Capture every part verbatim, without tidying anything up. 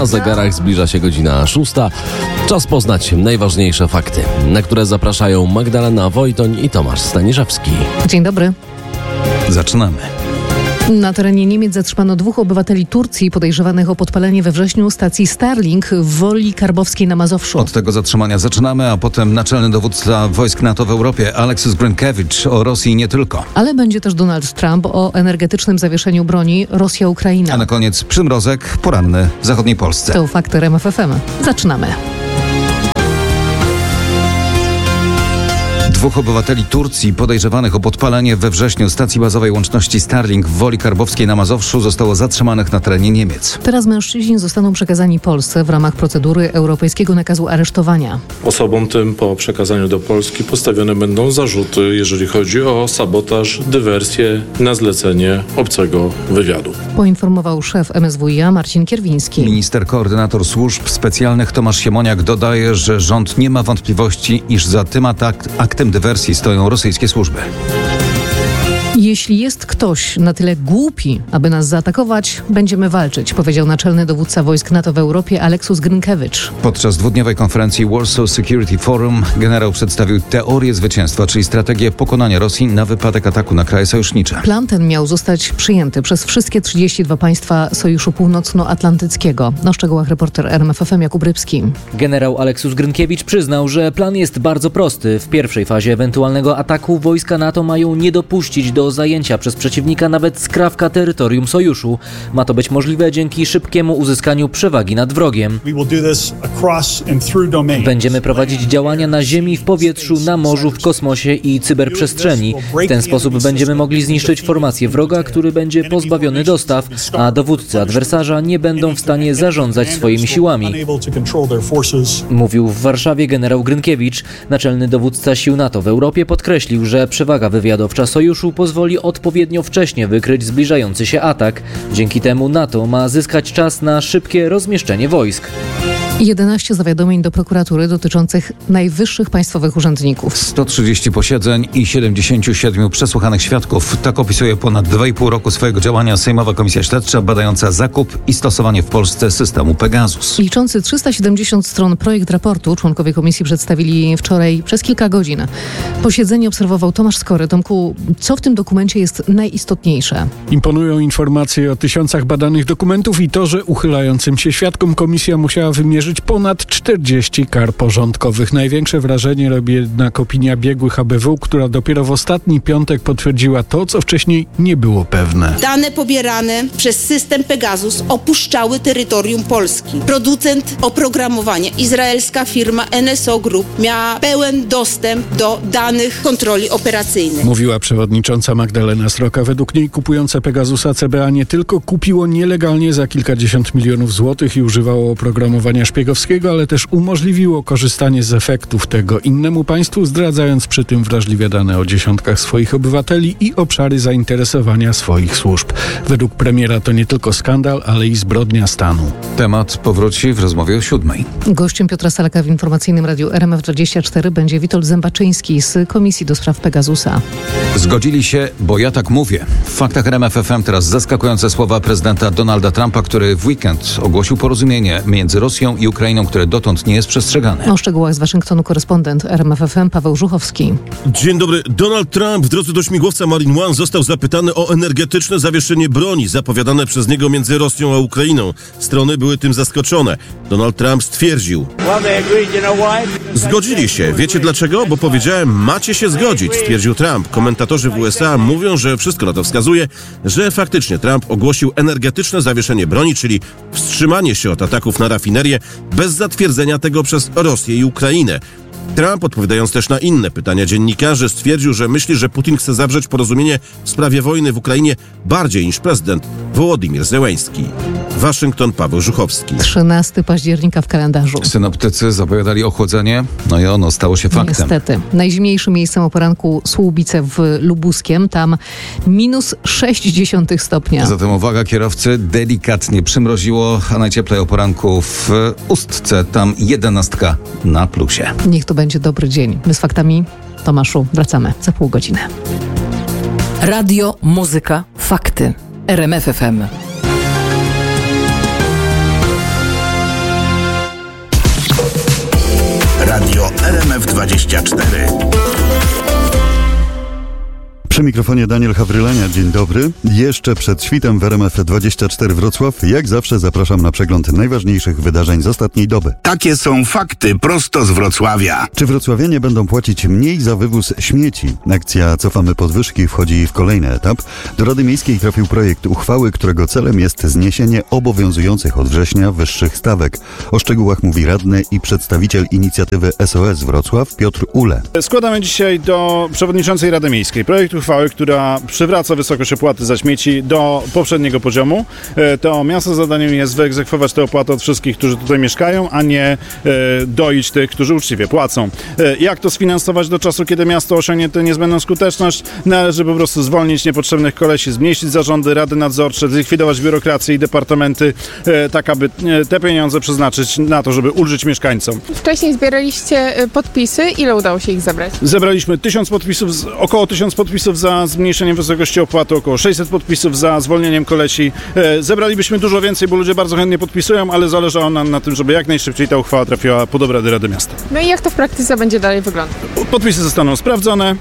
Na zegarach zbliża się godzina szósta. Czas poznać najważniejsze fakty, na które zapraszają Magdalena Wojtoń i Tomasz Staniszewski. Dzień dobry. Zaczynamy. Na terenie Niemiec zatrzymano dwóch obywateli Turcji podejrzewanych o podpalenie we wrześniu stacji Starlink w Woli Karbowskiej na Mazowszu. Od tego zatrzymania zaczynamy, a potem naczelny dowódca wojsk NATO w Europie Aleksis Grynkewicz o Rosji i nie tylko. Ale będzie też Donald Trump o energetycznym zawieszeniu broni Rosja-Ukraina. A na koniec przymrozek poranny w zachodniej Polsce. To fakty R M F F M. Zaczynamy. Dwóch obywateli Turcji podejrzewanych o podpalenie we wrześniu stacji bazowej łączności Starlink w Woli Karbowskiej na Mazowszu zostało zatrzymanych na terenie Niemiec. Teraz mężczyźni zostaną przekazani Polsce w ramach procedury europejskiego nakazu aresztowania. Osobom tym po przekazaniu do Polski postawione będą zarzuty, jeżeli chodzi o sabotaż, dywersję na zlecenie obcego wywiadu. Poinformował szef M S W i A Marcin Kierwiński. Minister koordynator służb specjalnych Tomasz Siemoniak dodaje, że rząd nie ma wątpliwości, iż za tym atak, aktem dywersji stoją rosyjskie służby. Jeśli jest ktoś na tyle głupi, aby nas zaatakować, będziemy walczyć, powiedział naczelny dowódca wojsk NATO w Europie Aleksis Grynkewicz. Podczas dwudniowej konferencji Warsaw Security Forum generał przedstawił teorię zwycięstwa, czyli strategię pokonania Rosji na wypadek ataku na kraje sojusznicze. Plan ten miał zostać przyjęty przez wszystkie trzydzieści dwa państwa Sojuszu Północnoatlantyckiego. Na szczegółach reporter R M F F M Jakub Rybski. Generał Aleksis Grynkewicz przyznał, że plan jest bardzo prosty. W pierwszej fazie ewentualnego ataku wojska NATO mają nie dopuścić do zajęcia przez przeciwnika nawet skrawka terytorium sojuszu. Ma to być możliwe dzięki szybkiemu uzyskaniu przewagi nad wrogiem. Będziemy prowadzić działania na ziemi, w powietrzu, na morzu, w kosmosie i cyberprzestrzeni. W ten sposób będziemy mogli zniszczyć formację wroga, który będzie pozbawiony dostaw, a dowódcy adwersarza nie będą w stanie zarządzać swoimi siłami. Mówił w Warszawie generał Grynkewicz. Naczelny dowódca sił NATO w Europie podkreślił, że przewaga wywiadowcza sojuszu pozwoli odpowiednio wcześnie wykryć zbliżający się atak. Dzięki temu NATO ma zyskać czas na szybkie rozmieszczenie wojsk. jedenaście zawiadomień do prokuratury dotyczących najwyższych państwowych urzędników. sto trzydzieści posiedzeń i siedemdziesięciu siedmiu przesłuchanych świadków. Tak opisuje ponad dwa i pół roku swojego działania Sejmowa Komisja Śledcza badająca zakup i stosowanie w Polsce systemu Pegasus. Liczący trzysta siedemdziesiąt stron projekt raportu członkowie komisji przedstawili wczoraj przez kilka godzin. Posiedzenie obserwował Tomasz Skory. Tomku, co w tym dokumencie jest najistotniejsze? Imponują informacje o tysiącach badanych dokumentów i to, że uchylającym się świadkom komisja musiała wymierzyć ponad czterdzieści kar porządkowych. Największe wrażenie robi jednak opinia biegłych A B W, która dopiero w ostatni piątek potwierdziła to, co wcześniej nie było pewne. Dane pobierane przez system Pegasus opuszczały terytorium Polski. Producent oprogramowania, izraelska firma N S O Group, miała pełen dostęp do danych kontroli operacyjnej. Mówiła przewodnicząca Magdalena Sroka. Według niej kupujące Pegasusa C B A nie tylko kupiło nielegalnie za kilkadziesiąt milionów złotych i używało oprogramowania szpiegowskiego, ale też umożliwiło korzystanie z efektów tego innemu państwu, zdradzając przy tym wrażliwe dane o dziesiątkach swoich obywateli i obszary zainteresowania swoich służb. Według premiera to nie tylko skandal, ale i zbrodnia stanu. Temat powróci w rozmowie o siódmej. Gościem Piotra Salaka w informacyjnym radiu R M F dwadzieścia cztery będzie Witold Zębaczyński z Komisji do Spraw Pegasusa. Zgodzili się, bo ja tak mówię. W faktach R M F F M teraz zaskakujące słowa prezydenta Donalda Trumpa, który w weekend ogłosił porozumienie między Rosją i Ukrainą, które dotąd nie jest przestrzegane. O szczegółach z Waszyngtonu korespondent R M F F M Paweł Żuchowski. Dzień dobry. Donald Trump w drodze do śmigłowca Marine One został zapytany o energetyczne zawieszenie broni zapowiadane przez niego między Rosją a Ukrainą. Strony były tym zaskoczone. Donald Trump stwierdził: zgodzili się. Wiecie dlaczego? Bo powiedziałem, macie się zgodzić, stwierdził Trump. Komentatorzy w U S A mówią, że wszystko na to wskazuje, że faktycznie Trump ogłosił energetyczne zawieszenie broni, czyli wstrzymanie się od ataków na rafinerię bez zatwierdzenia tego przez Rosję i Ukrainę. Trump, odpowiadając też na inne pytania dziennikarzy, stwierdził, że myśli, że Putin chce zawrzeć porozumienie w sprawie wojny w Ukrainie bardziej niż prezydent Wołodymyr Zełenski. Waszyngton, Paweł Żuchowski. trzynastego października w kalendarzu. Synoptycy zapowiadali ochłodzenie, no i ono stało się faktem. Niestety. Najzimniejszym miejscem o poranku Słubice w Lubuskiem. Tam minus sześć dziesiątych stopnia. Zatem uwaga kierowcy, delikatnie przymroziło, a najcieplej o poranku w Ustce. Tam jedenastka na plusie. Niech to będzie dobry dzień. My z faktami, Tomaszu, wracamy za pół godziny. Radio, muzyka, fakty. R M F F M. M F dwadzieścia cztery. Przy mikrofonie Daniel Hawrylania, dzień dobry. Jeszcze przed świtem w R M F dwadzieścia cztery Wrocław, jak zawsze zapraszam na przegląd najważniejszych wydarzeń z ostatniej doby. Takie są fakty prosto z Wrocławia. Czy wrocławianie będą płacić mniej za wywóz śmieci? Akcja Cofamy podwyżki wchodzi w kolejny etap. Do Rady Miejskiej trafił projekt uchwały, którego celem jest zniesienie obowiązujących od września wyższych stawek. O szczegółach mówi radny i przedstawiciel inicjatywy S O S Wrocław Piotr Ule. Składamy dzisiaj do przewodniczącej Rady Miejskiej projekt uchwały, która przywraca wysokość opłaty za śmieci do poprzedniego poziomu. To miasto zadaniem jest wyegzekwować tę opłatę od wszystkich, którzy tutaj mieszkają, a nie doić tych, którzy uczciwie płacą. Jak to sfinansować do czasu, kiedy miasto osiągnie tę niezbędną skuteczność? Należy po prostu zwolnić niepotrzebnych kolesi, zmniejszyć zarządy, rady nadzorcze, zlikwidować biurokrację i departamenty, tak aby te pieniądze przeznaczyć na to, żeby ulżyć mieszkańcom. Wcześniej zbieraliście podpisy. Ile udało się ich zebrać? Zebraliśmy tysiąc podpisów, około tysiąc podpisów za zmniejszeniem wysokości opłaty, około sześćset podpisów za zwolnieniem kolesi. Zebralibyśmy dużo więcej, bo ludzie bardzo chętnie podpisują, ale zależało nam na tym, żeby jak najszybciej ta uchwała trafiła pod obrady Rady Miasta. No i jak to w praktyce będzie dalej wyglądać? Podpisy zostaną sprawdzone.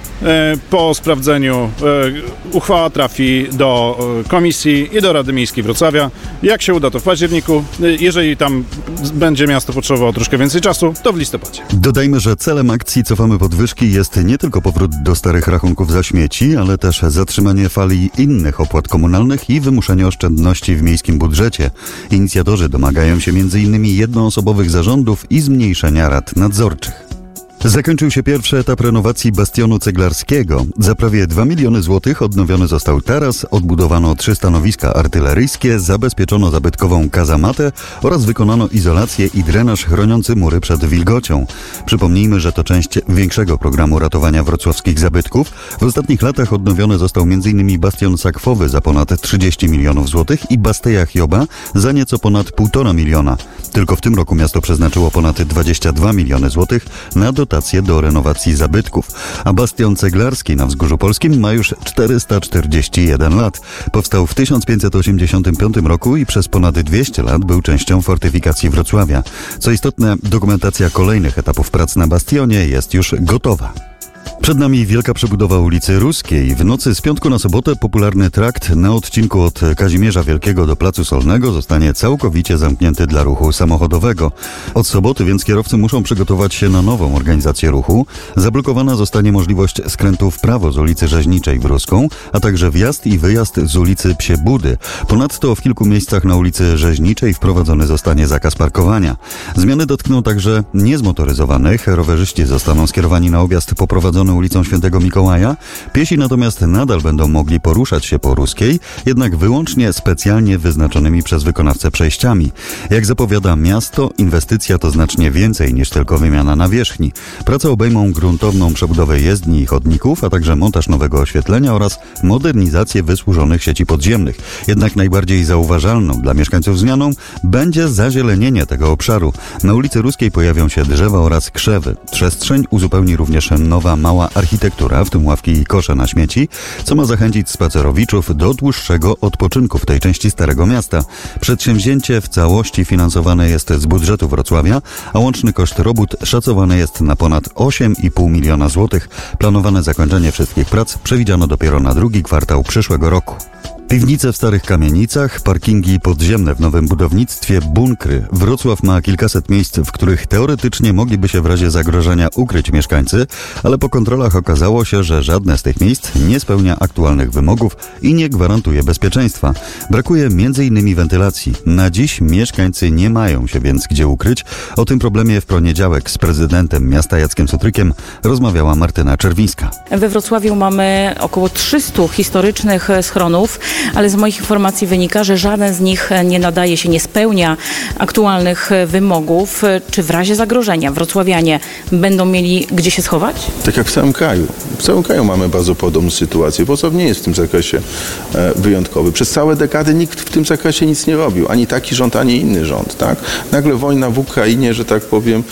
Po sprawdzeniu uchwała trafi do komisji i do Rady Miejskiej Wrocławia. Jak się uda, to w październiku. Jeżeli tam będzie miasto potrzebowało troszkę więcej czasu, to w listopadzie. Dodajmy, że celem akcji Cofamy podwyżki jest nie tylko powrót do starych rachunków za śmieci, ale też zatrzymanie fali innych opłat komunalnych i wymuszenie oszczędności w miejskim budżecie. Inicjatorzy domagają się między innymi jednoosobowych zarządów i zmniejszenia rad nadzorczych. Zakończył się pierwszy etap renowacji bastionu ceglarskiego. Za prawie dwa miliony złotych odnowiony został taras, odbudowano trzy stanowiska artyleryjskie, zabezpieczono zabytkową kazamatę oraz wykonano izolację i drenaż chroniący mury przed wilgocią. Przypomnijmy, że to część większego programu ratowania wrocławskich zabytków. W ostatnich latach odnowiony został między innymi bastion sakwowy za ponad trzydzieści milionów złotych i Basteja Hioba za nieco ponad półtora miliona. Tylko w tym roku miasto przeznaczyło ponad dwadzieścia dwa miliony złotych na dotacje do renowacji zabytków, a bastion ceglarski na Wzgórzu Polskim ma już czterysta czterdzieści jeden lat. Powstał w tysiąc pięćset osiemdziesiątym piątym roku i przez ponad dwieście lat był częścią fortyfikacji Wrocławia. Co istotne, dokumentacja kolejnych etapów prac na bastionie jest już gotowa. Przed nami wielka przebudowa ulicy Ruskiej. W nocy z piątku na sobotę popularny trakt na odcinku od Kazimierza Wielkiego do Placu Solnego zostanie całkowicie zamknięty dla ruchu samochodowego. Od soboty więc kierowcy muszą przygotować się na nową organizację ruchu. Zablokowana zostanie możliwość skrętu w prawo z ulicy Rzeźniczej w Ruską, a także wjazd i wyjazd z ulicy Psie Budy. Ponadto w kilku miejscach na ulicy Rzeźniczej wprowadzony zostanie zakaz parkowania. Zmiany dotkną także niezmotoryzowanych. Rowerzyści zostaną skierowani na objazd poprowadzony ulicą Świętego Mikołaja. Piesi natomiast nadal będą mogli poruszać się po Ruskiej, jednak wyłącznie specjalnie wyznaczonymi przez wykonawcę przejściami. Jak zapowiada miasto, inwestycja to znacznie więcej niż tylko wymiana nawierzchni. Prace obejmą gruntowną przebudowę jezdni i chodników, a także montaż nowego oświetlenia oraz modernizację wysłużonych sieci podziemnych. Jednak najbardziej zauważalną dla mieszkańców zmianą będzie zazielenienie tego obszaru. Na ulicy Ruskiej pojawią się drzewa oraz krzewy. Przestrzeń uzupełni również nowa mała architektura, w tym ławki i kosze na śmieci, co ma zachęcić spacerowiczów do dłuższego odpoczynku w tej części Starego Miasta. Przedsięwzięcie w całości finansowane jest z budżetu Wrocławia, a łączny koszt robót szacowany jest na ponad osiem i pół miliona złotych. Planowane zakończenie wszystkich prac przewidziano dopiero na drugi kwartał przyszłego roku. Piwnice w starych kamienicach, parkingi podziemne w nowym budownictwie, bunkry. Wrocław ma kilkaset miejsc, w których teoretycznie mogliby się w razie zagrożenia ukryć mieszkańcy, ale po kontrolach okazało się, że żadne z tych miejsc nie spełnia aktualnych wymogów i nie gwarantuje bezpieczeństwa. Brakuje między innymi wentylacji. Na dziś mieszkańcy nie mają się więc gdzie ukryć. O tym problemie w poniedziałek z prezydentem miasta Jackiem Sutrykiem rozmawiała Martyna Czerwińska. We Wrocławiu mamy około trzystu historycznych schronów, ale z moich informacji wynika, że żaden z nich nie nadaje się, nie spełnia aktualnych wymogów. Czy w razie zagrożenia wrocławianie będą mieli gdzie się schować? Tak jak w całym kraju. W całym kraju mamy bardzo podobną sytuację. Wrocław nie jest w tym zakresie wyjątkowy. Przez całe dekady nikt w tym zakresie nic nie robił. Ani taki rząd, ani inny rząd. Tak? Nagle wojna w Ukrainie, że tak powiem,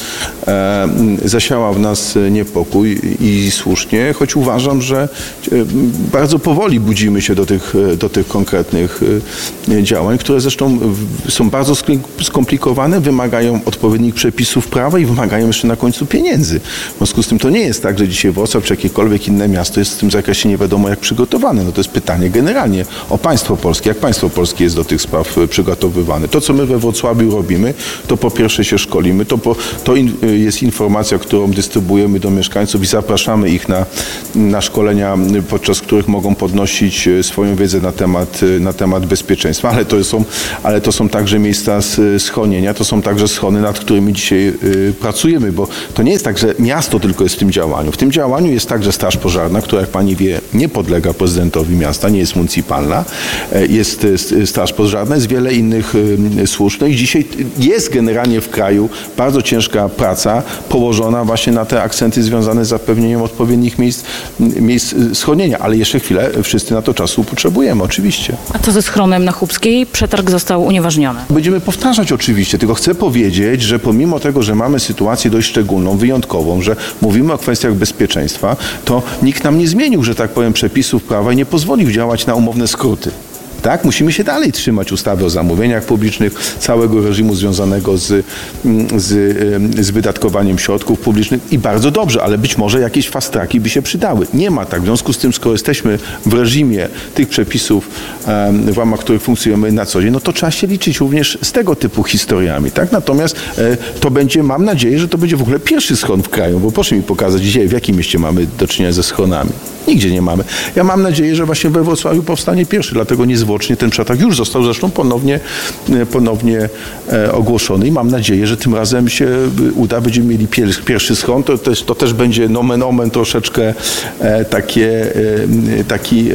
zasiała w nas niepokój i słusznie, choć uważam, że bardzo powoli budzimy się do tych, do tych tych konkretnych działań, które zresztą są bardzo skomplikowane, wymagają odpowiednich przepisów prawa i wymagają jeszcze na końcu pieniędzy. W związku z tym to nie jest tak, że dzisiaj Wrocław czy jakiekolwiek inne miasto jest w tym zakresie nie wiadomo jak przygotowane. No to jest pytanie generalnie o państwo polskie. Jak państwo polskie jest do tych spraw przygotowywane? To, co my we Wrocławiu robimy, to po pierwsze się szkolimy, to, po, to in, jest informacja, którą dystrybuujemy do mieszkańców i zapraszamy ich na, na szkolenia, podczas których mogą podnosić swoją wiedzę na temat, na temat bezpieczeństwa, ale to są, ale to są także miejsca schronienia, to są także schrony, nad którymi dzisiaj y, pracujemy, bo to nie jest tak, że miasto tylko jest w tym działaniu. W tym działaniu jest także Straż Pożarna, która jak pani wie nie podlega prezydentowi miasta, nie jest municypalna, jest Straż Pożarna, jest wiele innych y, służb. No i dzisiaj jest generalnie w kraju bardzo ciężka praca położona właśnie na te akcenty związane z zapewnieniem odpowiednich miejsc, miejsc schronienia, ale jeszcze chwilę wszyscy na to czasu potrzebujemy, oczywiście. A co ze schronem na Chłopskiej? Przetarg został uniewinniony. Będziemy powtarzać oczywiście, tylko chcę powiedzieć, że pomimo tego, że mamy sytuację dość szczególną, wyjątkową, że mówimy o kwestiach bezpieczeństwa, to nikt nam nie zmienił, że tak powiem, przepisów prawa i nie pozwolił działać na umowne skróty. Tak, musimy się dalej trzymać ustawy o zamówieniach publicznych, całego reżimu związanego z, z, z wydatkowaniem środków publicznych i bardzo dobrze, ale być może jakieś fast tracki by się przydały. Nie ma tak. W związku z tym, skoro jesteśmy w reżimie tych przepisów, w ramach których funkcjonujemy na co dzień, no to trzeba się liczyć również z tego typu historiami. Tak? Natomiast to będzie, mam nadzieję, że to będzie w ogóle pierwszy schron w kraju, bo proszę mi pokazać dzisiaj, w jakim mieście mamy do czynienia ze schronami. Nigdzie nie mamy. Ja mam nadzieję, że właśnie we Wrocławiu powstanie pierwszy, dlatego niezwłocznie ten przetarg już został zresztą ponownie, ponownie e, ogłoszony i mam nadzieję, że tym razem się uda, będziemy mieli pier, pierwszy schron. To też, to też będzie nomen omen troszeczkę e, takie, e, taki e,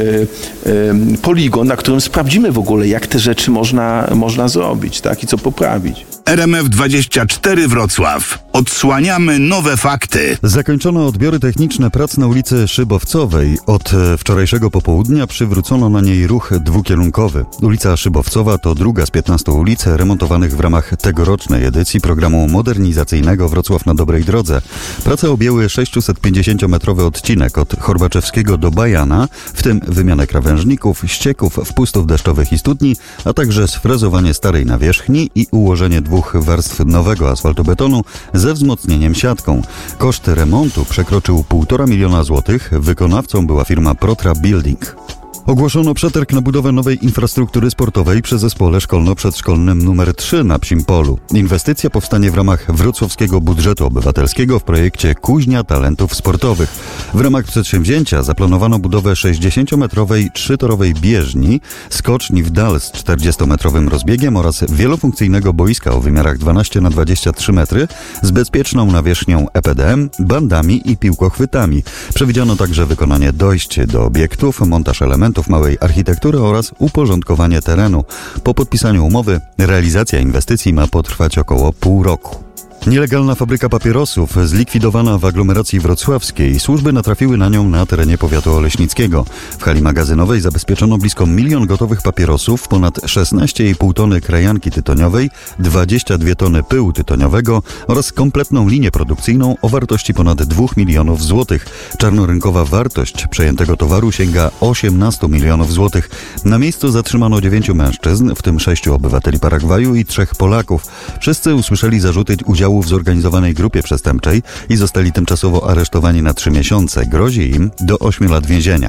e, poligon, na którym sprawdzimy w ogóle, jak te rzeczy można, można zrobić, tak, i co poprawić. R M F dwadzieścia cztery Wrocław. Odsłaniamy nowe fakty. Zakończono odbiory techniczne prac na ulicy Szybowcowej. Od wczorajszego popołudnia przywrócono na niej ruch dwukierunkowy. Ulica Szybowcowa to druga z piętnastu ulic remontowanych w ramach tegorocznej edycji programu modernizacyjnego Wrocław na dobrej drodze. Prace objęły sześciusetpięćdziesięciometrowy odcinek od Chorbaczewskiego do Bajana, w tym wymianę krawężników, ścieków, wpustów deszczowych i studni, a także sfrezowanie starej nawierzchni i ułożenie dwóch warstw nowego asfaltobetonu ze wzmocnieniem siatką. Koszt remontu przekroczył półtora miliona złotych. Wykonawcą była firma Protra Building. Ogłoszono przetarg na budowę nowej infrastruktury sportowej przy zespole szkolno-przedszkolnym numer trzy na Psim Polu. Inwestycja powstanie w ramach wrocławskiego budżetu obywatelskiego w projekcie Kuźnia Talentów Sportowych. W ramach przedsięwzięcia zaplanowano budowę sześćdziesięciometrowej trzytorowej bieżni, skoczni w dal z czterdziestometrowym rozbiegiem oraz wielofunkcyjnego boiska o wymiarach dwanaście na dwadzieścia trzy metry z bezpieczną nawierzchnią E P D M, bandami i piłkochwytami. Przewidziano także wykonanie dojść do obiektów, montaż elementów małej architektury oraz uporządkowanie terenu. Po podpisaniu umowy realizacja inwestycji ma potrwać około pół roku. Nielegalna fabryka papierosów zlikwidowana w aglomeracji wrocławskiej. Służby natrafiły na nią na terenie powiatu oleśnickiego. W hali magazynowej zabezpieczono blisko milion gotowych papierosów, ponad szesnaście i pół tony krajanki tytoniowej, dwadzieścia dwie tony pyłu tytoniowego oraz kompletną linię produkcyjną o wartości ponad dwóch milionów złotych. Czarnorynkowa wartość przejętego towaru sięga osiemnastu milionów złotych. Na miejscu zatrzymano dziewięciu mężczyzn, w tym sześciu obywateli Paragwaju i trzech Polaków. Wszyscy usłyszeli zarzuty udziału w zorganizowanej grupie przestępczej i zostali tymczasowo aresztowani na trzy miesiące. Grozi im do ośmiu lat więzienia.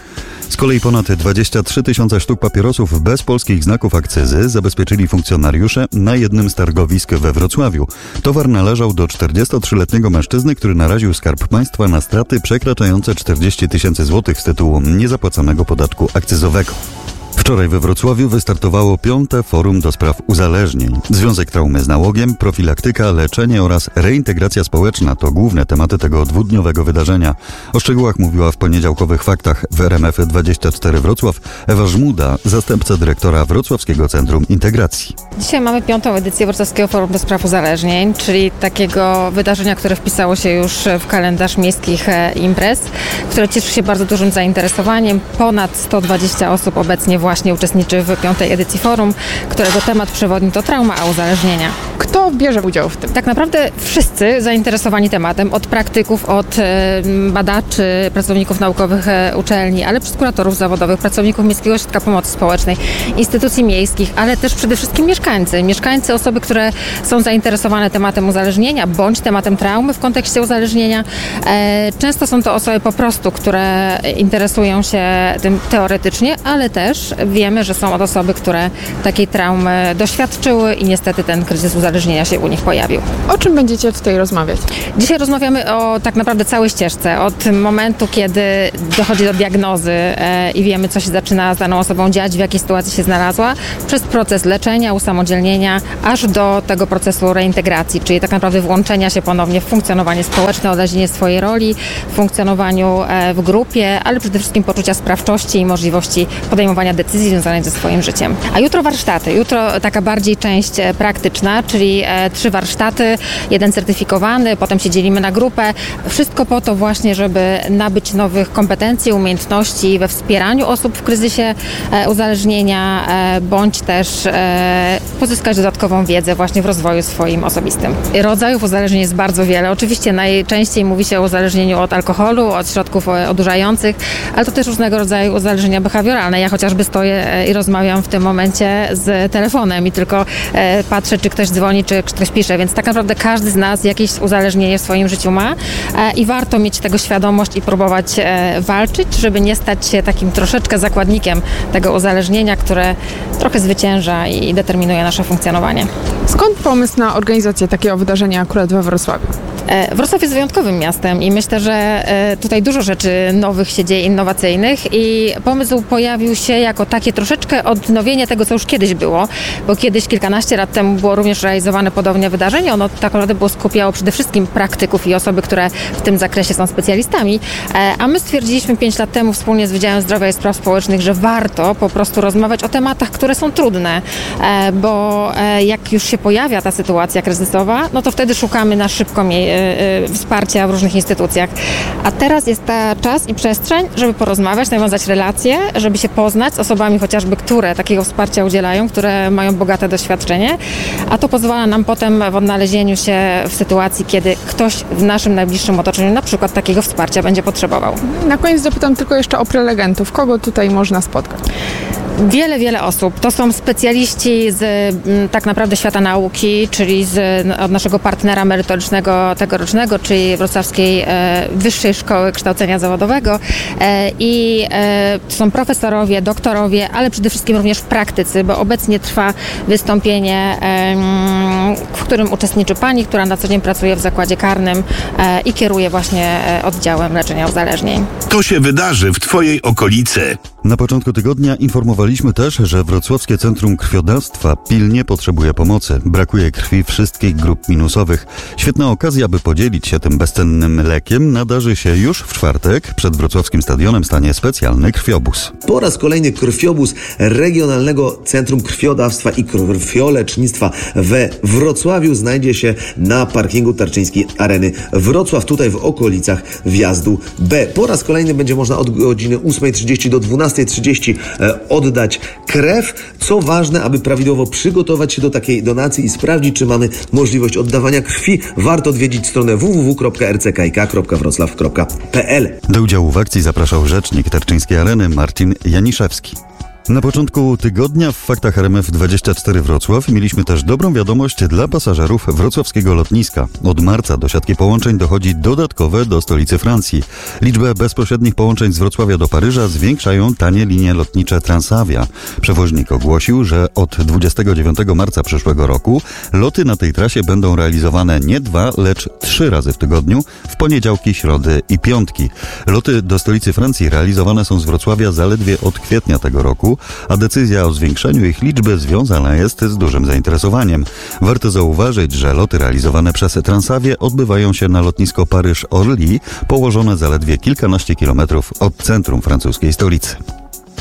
Z kolei ponad dwadzieścia trzy tysiące sztuk papierosów bez polskich znaków akcyzy zabezpieczyli funkcjonariusze na jednym z targowisk we Wrocławiu. Towar należał do czterdziestotrzyletniego mężczyzny, który naraził Skarb Państwa na straty przekraczające czterdzieści tysięcy złotych z tytułu niezapłaconego podatku akcyzowego. Wczoraj we Wrocławiu wystartowało piąte forum do spraw uzależnień. Związek traumy z nałogiem, profilaktyka, leczenie oraz reintegracja społeczna to główne tematy tego dwudniowego wydarzenia. O szczegółach mówiła w poniedziałkowych faktach w R M F dwadzieścia cztery Wrocław Ewa Żmuda, zastępca dyrektora Wrocławskiego Centrum Integracji. Dzisiaj mamy piątą edycję Wrocławskiego Forum do Spraw Uzależnień, czyli takiego wydarzenia, które wpisało się już w kalendarz miejskich imprez, które cieszy się bardzo dużym zainteresowaniem. Ponad sto dwadzieścia osób obecnie właśnie uczestniczy w piątej edycji forum, którego temat przewodni to trauma, a uzależnienia. Kto bierze udział w tym? Tak naprawdę wszyscy zainteresowani tematem, od praktyków, od e, badaczy, pracowników naukowych e, uczelni, ale przez kuratorów zawodowych, pracowników Miejskiego Ośrodka Pomocy Społecznej, instytucji miejskich, ale też przede wszystkim mieszkańcy. Mieszkańcy, osoby, które są zainteresowane tematem uzależnienia bądź tematem traumy w kontekście uzależnienia. E, często są to osoby po prostu, które interesują się tym teoretycznie, ale też wiemy, że są od osoby, które takiej traumy doświadczyły i niestety ten kryzys uzależnienia się u nich pojawił. O czym będziecie tutaj rozmawiać? Dzisiaj rozmawiamy o tak naprawdę całej ścieżce. Od momentu, kiedy dochodzi do diagnozy e, i wiemy, co się zaczyna z daną osobą dziać, w jakiej sytuacji się znalazła, przez proces leczenia, usamodzielnienia, aż do tego procesu reintegracji, czyli tak naprawdę włączenia się ponownie w funkcjonowanie społeczne, odnalezienie swojej roli, w funkcjonowaniu e, w grupie, ale przede wszystkim poczucia sprawczości i możliwości podejmowania decyzji związanych ze swoim życiem. A jutro warsztaty. Jutro taka bardziej część e, praktyczna, czyli e, trzy warsztaty, jeden certyfikowany, potem się dzielimy na grupę. Wszystko po to właśnie, żeby nabyć nowych kompetencji, umiejętności we wspieraniu osób w kryzysie e, uzależnienia, e, bądź też e, pozyskać dodatkową wiedzę właśnie w rozwoju swoim osobistym. Rodzajów uzależnień jest bardzo wiele. Oczywiście najczęściej mówi się o uzależnieniu od alkoholu, od środków odurzających, ale to też różnego rodzaju uzależnienia behawioralne. Ja chociażby stoję i rozmawiam w tym momencie z telefonem i tylko e, patrzę, czy ktoś dzwoni, czy ktoś pisze, więc tak naprawdę każdy z nas jakieś uzależnienie w swoim życiu ma e, i warto mieć tego świadomość i próbować e, walczyć, żeby nie stać się takim troszeczkę zakładnikiem tego uzależnienia, które trochę zwycięża i determinuje nasze funkcjonowanie. Skąd pomysł na organizację takiego wydarzenia akurat we Wrocławiu? Wrocław jest wyjątkowym miastem i myślę, że tutaj dużo rzeczy nowych się dzieje, innowacyjnych i pomysł pojawił się jako takie troszeczkę odnowienie tego, co już kiedyś było, bo kiedyś, kilkanaście lat temu było również realizowane podobne wydarzenie. Ono tak naprawdę było skupiało przede wszystkim praktyków i osoby, które w tym zakresie są specjalistami, a my stwierdziliśmy pięć lat temu wspólnie z Wydziałem Zdrowia i Spraw Społecznych, że warto po prostu rozmawiać o tematach, które są trudne, bo jak już się pojawia ta sytuacja kryzysowa, no to wtedy szukamy na szybko wsparcia w różnych instytucjach. A teraz jest ta czas i przestrzeń, żeby porozmawiać, nawiązać relacje, żeby się poznać z osobami chociażby, które takiego wsparcia udzielają, które mają bogate doświadczenie, a to pozwala nam potem w odnalezieniu się w sytuacji, kiedy ktoś w naszym najbliższym otoczeniu na przykład takiego wsparcia będzie potrzebował. Na koniec zapytam tylko jeszcze o prelegentów. Kogo tutaj można spotkać? Wiele, wiele osób. To są specjaliści z m, tak naprawdę świata nauki, czyli z, od naszego partnera merytorycznego tegorocznego, czyli Wrocławskiej e, Wyższej Szkoły Kształcenia Zawodowego e, i e, to są profesorowie, doktorowie, ale przede wszystkim również praktycy, bo obecnie trwa wystąpienie, e, w którym uczestniczy pani, która na co dzień pracuje w zakładzie karnym e, i kieruje właśnie e, oddziałem leczenia uzależnień. To się wydarzy w Twojej okolicy. Na początku tygodnia informowaliśmy też, że Wrocławskie Centrum Krwiodawstwa pilnie potrzebuje pomocy. Brakuje krwi wszystkich grup minusowych. Świetna okazja, by podzielić się tym bezcennym lekiem, nadarzy się już w czwartek. Przed Wrocławskim Stadionem stanie specjalny krwiobóz. Po raz kolejny krwiobóz Regionalnego Centrum Krwiodawstwa i Krwiolecznictwa we Wrocławiu znajdzie się na parkingu Tarczyńskiej Areny Wrocław, tutaj w okolicach wjazdu B. Po raz kolejny będzie można od godziny ósmej trzydzieści do dwunastej trzydzieści oddać krew. Co ważne, aby prawidłowo przygotować się do takiej donacji i sprawdzić, czy mamy możliwość oddawania krwi, warto odwiedzić stronę w w w kropka r c k i k kropka wrocław kropka p l. Do udziału w akcji zapraszał rzecznik Tarczyńskiej Areny Marcin Janiszewski. Na początku tygodnia w Faktach R M F dwadzieścia cztery Wrocław mieliśmy też dobrą wiadomość dla pasażerów wrocławskiego lotniska. Od marca do siatki połączeń dochodzi dodatkowe do stolicy Francji. Liczbę bezpośrednich połączeń z Wrocławia do Paryża zwiększają tanie linie lotnicze Transavia. Przewoźnik ogłosił, że od dwudziestego dziewiątego marca przyszłego roku loty na tej trasie będą realizowane nie dwa, lecz trzy razy w tygodniu, w poniedziałki, środy i piątki. Loty do stolicy Francji realizowane są z Wrocławia zaledwie od kwietnia tego roku, a decyzja o zwiększeniu ich liczby związana jest z dużym zainteresowaniem. Warto zauważyć, że loty realizowane przez Transavię odbywają się na lotnisko Paryż-Orly, położone zaledwie kilkanaście kilometrów od centrum francuskiej stolicy.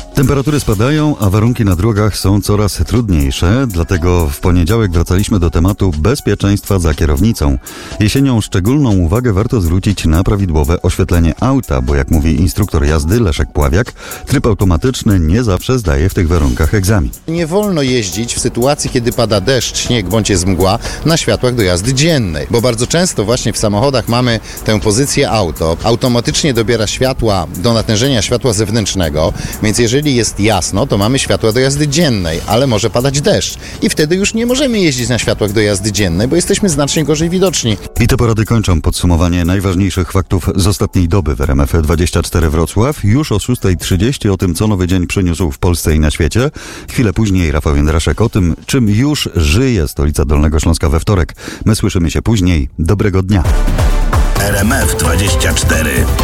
Temperatury spadają, a warunki na drogach są coraz trudniejsze, dlatego w poniedziałek wracaliśmy do tematu bezpieczeństwa za kierownicą. Jesienią szczególną uwagę warto zwrócić na prawidłowe oświetlenie auta, bo jak mówi instruktor jazdy Leszek Pławiak, tryb automatyczny nie zawsze zdaje w tych warunkach egzamin. Nie wolno jeździć w sytuacji, kiedy pada deszcz, śnieg bądź jest mgła na światłach do jazdy dziennej, bo bardzo często właśnie w samochodach mamy tę pozycję auto, automatycznie dobiera światła do natężenia światła zewnętrznego, więc jeżeli jest jasno, to mamy światła do jazdy dziennej, ale może padać deszcz i wtedy już nie możemy jeździć na światłach do jazdy dziennej, bo jesteśmy znacznie gorzej widoczni. I te porady kończą podsumowanie najważniejszych faktów z ostatniej doby w R M F dwadzieścia cztery Wrocław. Już o szósta trzydzieści o tym, co nowy dzień przyniósł w Polsce i na świecie. Chwilę później Rafał Jędraszek o tym, czym już żyje stolica Dolnego Śląska we wtorek. My słyszymy się później. Dobrego dnia. R M F dwadzieścia cztery.